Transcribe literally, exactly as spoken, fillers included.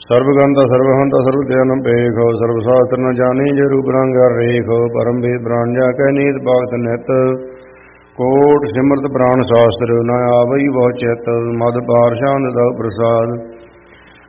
ਸਰਬਗੰਤਾ ਸਰਬਹੰਤਾ ਸਰਬ ਧਿਆਨੰ ਪੇਖੋ ਸਰਬ ਸ਼ਾਸਤਰ ਨ ਜਾਣੀ ਜੇ ਰੂਪ ਰੰਗ ਰੇਖੋ ਪਰਮ ਵੇਦ ਪ੍ਰਾਣ ਜਾ ਕੈ ਨੀਤ ਭਗਤ ਨਿਤ ਕੋਟ ਸਿਮਰਤ ਪ੍ਰਾਣ ਸ਼ਾਸਤਰ ਨ ਆਵਈ ਬਹੁ ਚਿਤ ਮਦ ਪਾਰ ਸ਼ਾਂਤ ਦਉ ਪ੍ਰਸਾਦ